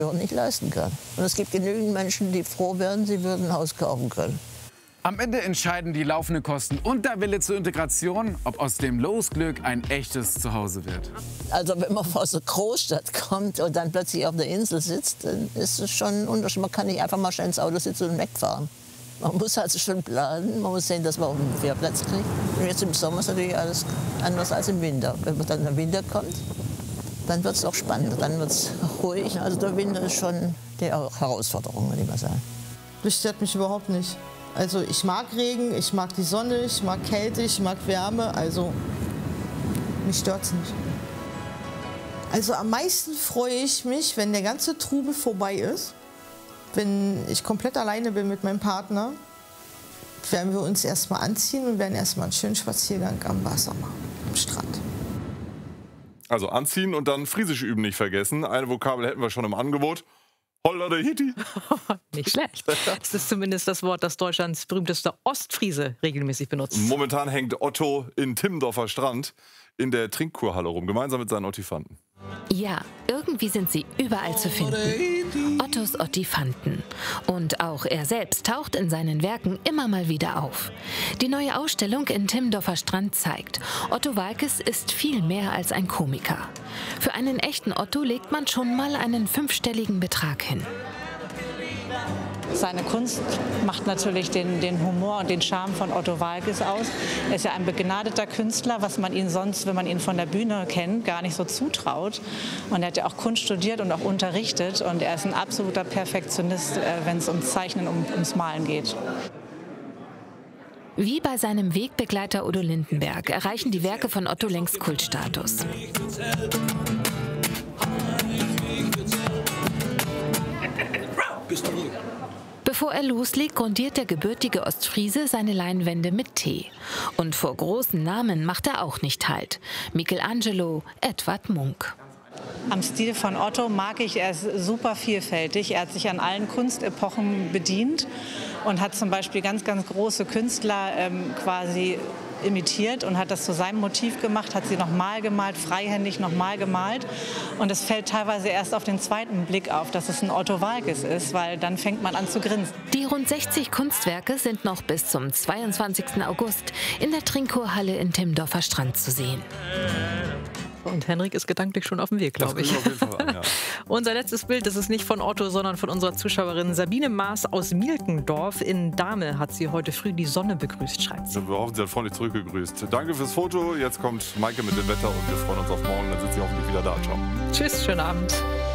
nicht leisten kann. Und es gibt genügend Menschen, die froh wären, sie würden ein Haus kaufen können. Am Ende entscheiden die laufenden Kosten und der Wille zur Integration, ob aus dem Losglück ein echtes Zuhause wird. Also wenn man aus der Großstadt kommt und dann plötzlich auf der Insel sitzt, dann ist es schon ein Unterschied. Man kann nicht einfach mal schnell ins Auto sitzen und wegfahren. Man muss also schon planen, man muss sehen, dass man auch einen Fährplatz kriegt. Und jetzt im Sommer ist natürlich alles anders als im Winter. Wenn man dann der Winter kommt, dann wird es auch spannend, dann wird es ruhig. Also der Winter ist schon die Herausforderung, würde ich mal sagen. Das stört mich überhaupt nicht. Also ich mag Regen, ich mag die Sonne, ich mag Kälte, ich mag Wärme. Also mich stört's nicht. Also am meisten freue ich mich, wenn der ganze Trubel vorbei ist. Wenn ich komplett alleine bin mit meinem Partner, werden wir uns erstmal anziehen und werden erstmal einen schönen Spaziergang am Wasser machen, am Strand. Also anziehen und dann Friesisch üben nicht vergessen. Eine Vokabel hätten wir schon im Angebot. Holla der Hiti. Nicht schlecht. Das ist zumindest das Wort, das Deutschlands berühmtester Ostfriese regelmäßig benutzt. Momentan hängt Otto in Timmendorfer Strand in der Trinkkurhalle rum, gemeinsam mit seinen Ottifanten. Ja, irgendwie sind sie überall zu finden. Ottos Ottifanten. Und auch er selbst taucht in seinen Werken immer mal wieder auf. Die neue Ausstellung in Timmendorfer Strand zeigt, Otto Waalkes ist viel mehr als ein Komiker. Für einen echten Otto legt man schon mal einen 5-stelligen Betrag hin. Seine Kunst macht natürlich den Humor und den Charme von Otto Waalkes aus. Er ist ja ein begnadeter Künstler, was man ihn sonst, wenn man ihn von der Bühne kennt, gar nicht so zutraut. Und er hat ja auch Kunst studiert und auch unterrichtet. Und er ist ein absoluter Perfektionist, wenn es ums Zeichnen, ums Malen geht. Wie bei seinem Wegbegleiter Udo Lindenberg erreichen die Werke von Otto längst Kultstatus. Bevor er loslegt, grundiert der gebürtige Ostfriese seine Leinwände mit Tee. Und vor großen Namen macht er auch nicht Halt. Michelangelo, Edvard Munch. Am Stil von Otto mag ich, er ist super vielfältig. Er hat sich an allen Kunstepochen bedient und hat zum Beispiel ganz, ganz große Künstler quasi imitiert und hat das zu seinem Motiv gemacht, hat sie nochmal gemalt, freihändig nochmal gemalt. Und es fällt teilweise erst auf den zweiten Blick auf, dass es ein Otto Waalkes ist, weil dann fängt man an zu grinsen. Die rund 60 Kunstwerke sind noch bis zum 22. August in der Trinkkurhalle in Timmendorfer Strand zu sehen. Und Henrik ist gedanklich schon auf dem Weg, glaube ich. Auf jeden Fall an, ja. Unser letztes Bild, das ist nicht von Otto, sondern von unserer Zuschauerin Sabine Maas aus Mielkendorf. In Dahme hat sie heute früh die Sonne begrüßt, schreibt sie. Wir hoffen, sie hat freundlich zurückgegrüßt. Danke fürs Foto. Jetzt kommt Maike mit dem Wetter und wir freuen uns auf morgen. Dann sind sie hoffentlich wieder da. Ciao. Tschüss, schönen Abend.